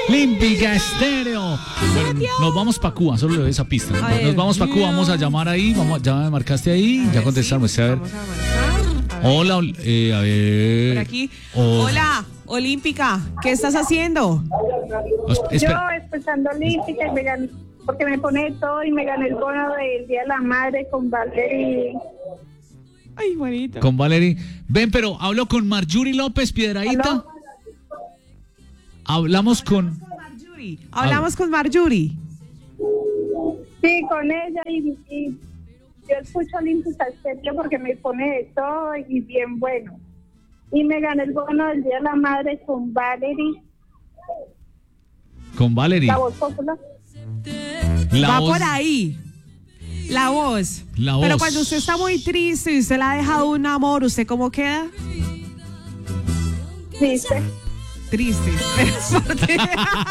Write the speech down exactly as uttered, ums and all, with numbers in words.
Olímpica Estéreo. Bueno, nos vamos para Cuba, solo le doy esa pista. Nos vamos para Cuba, vamos a llamar ahí. Vamos, ya me marcaste ahí, ya contestamos. A ver. Vamos a marcar. Hola, eh, a ver. Por aquí. Oh. Hola, Olímpica, ¿qué estás haciendo? Os- Yo espera. escuchando Olímpica y me gané, porque me pone todo y me gané el bono del Día de la Madre con Valerie. Ay, bonito. Con Valerie. Ven, pero hablo con Marjorie López Piedradita. ¿Aló? Hablamos con. Marjorie. Hablamos con Marjorie. Sí, con ella y, y yo escucho Olímpica Estéreo porque me pone de todo y bien bueno. Y me gané el bono del Día de la Madre con Valerie, Con Valerie. la voz popular. La Va voz- por ahí. La voz. La Pero voz. cuando usted está muy triste y usted le ha dejado un amor, ¿usted cómo queda? Dice. Triste.